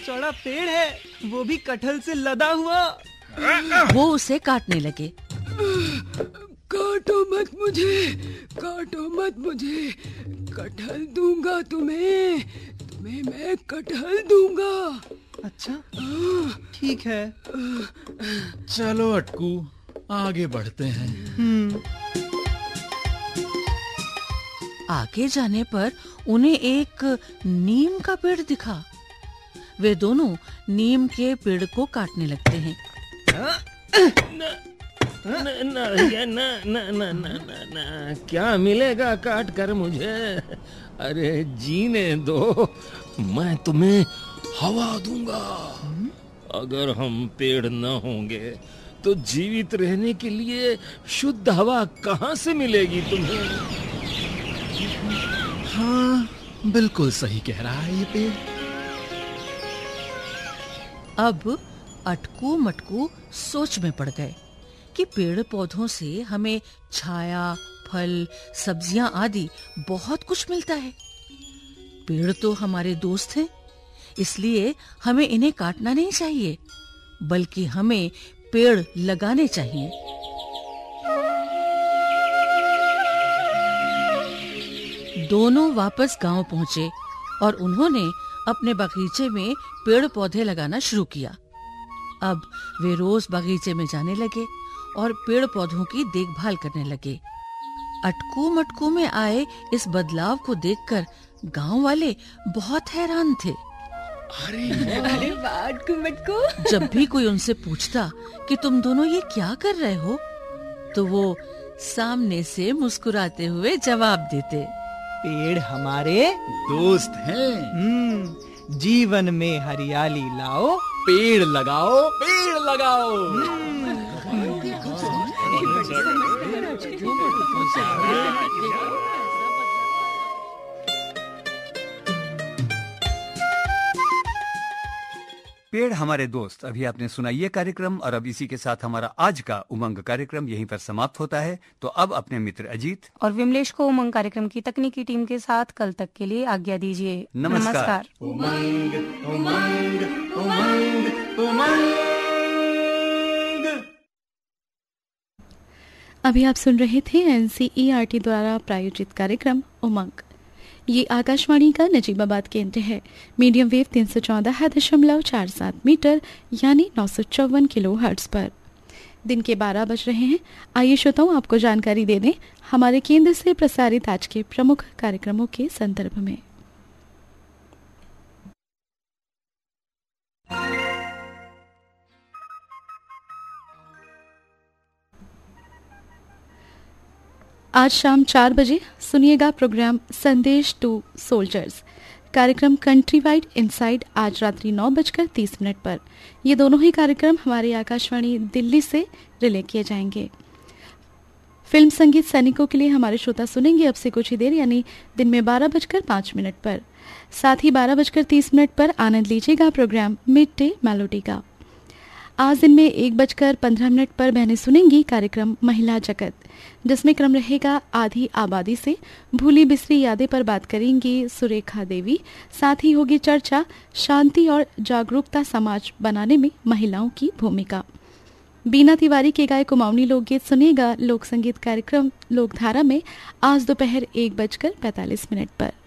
चौड़ा पेड़ है, वो भी कटहल से लदा हुआ। वो उसे काटने लगे। काटो मत मुझे, काटो मत मुझे, कटहल दूंगा तुम्हें, तुम्हें मैं कटहल दूंगा। अच्छा ठीक है, चलो अटकू, आगे बढ़ते हैं। आगे जाने पर उन्हें एक नीम का पेड़ दिखा। वे दोनों नीम के पेड़ को काटने लगते हैं। ना, क्या मिलेगा काट कर मुझे? अरे जीने दो, मैं तुम्हें हवा दूंगा। अगर हम पेड़ न होंगे तो जीवित रहने के लिए शुद्ध हवा कहाँ से मिलेगी तुम्हें? हाँ, बिल्कुल सही कह रहा है ये पेड़। अब अटकू मटकू सोच में पड़ गए कि पेड़ पौधों से हमें छाया, फल, सब्जियां आदि बहुत कुछ मिलता है। पेड़ तो हमारे दोस्त हैं, इसलिए हमें इन्हें काटना नहीं चाहिए, बल्कि हमें पेड़ लगाने चाहिए। दोनों वापस गांव पहुंचे और उन्होंने अपने बगीचे में पेड़ पौधे लगाना शुरू किया। अब वे रोज बगीचे में जाने लगे और पेड़ पौधों की देखभाल करने लगे। अटकू मटकू में आए इस बदलाव को देखकर गांव वाले बहुत हैरान थे। अरे वाह अटकू मटकू। जब भी कोई उनसे पूछता कि तुम दोनों ये क्या कर रहे हो, तो वो सामने से मुस्कुराते हुए जवाब देते, पेड़ हमारे दोस्त हैं। जीवन में हरियाली लाओ, पेड़ लगाओ, पेड़ लगाओ। पेड़ हमारे दोस्त। अभी आपने सुना ये कार्यक्रम, और अब इसी के साथ हमारा आज का उमंग कार्यक्रम यहीं पर समाप्त होता है। तो अब अपने मित्र अजीत और विमलेश को उमंग कार्यक्रम की तकनीकी टीम के साथ कल तक के लिए आज्ञा दीजिए। नमस्कार। उमंग उमंग उमंग उमंग। अभी आप सुन रहे थे NCERT द्वारा प्रायोजित कार्यक्रम उमंग। ये आकाशवाणी का नजीबाबाद केंद्र है। मीडियम वेव 314.47 मीटर यानी 954 किलो हर्ट्ज पर। दिन के 12 बज रहे हैं। आइए श्रोताओं, आपको जानकारी दे दें हमारे केंद्र से प्रसारित आज के प्रमुख कार्यक्रमों के संदर्भ में। आज शाम 4 बजे सुनिएगा प्रोग्राम संदेश टू सोल्जर्स। कार्यक्रम कंट्री वाइड इनसाइड आज रात्रि 9:30 पर। ये दोनों ही कार्यक्रम हमारे आकाशवाणी दिल्ली से रिले किए जाएंगे। फिल्म संगीत सैनिकों के लिए हमारे श्रोता सुनेंगे अब से कुछ ही देर यानी दिन में 12:05 पर। साथ ही 12:30 पर आनंद लीजिएगा प्रोग्राम मिड डे मेलोडी का। आज दिन में 1:15 पर बहनें सुनेंगी कार्यक्रम महिला जगत, जिसमें क्रम रहेगा आधी आबादी से भूली बिसरी यादें पर बात करेंगी सुरेखा देवी। साथ ही होगी चर्चा शांति और जागरूकता समाज बनाने में महिलाओं की भूमिका। बीना तिवारी के गाए कुमाऊनी लोकगीत सुनेगा लोक संगीत कार्यक्रम लोकधारा में आज दोपहर 1:45 पर।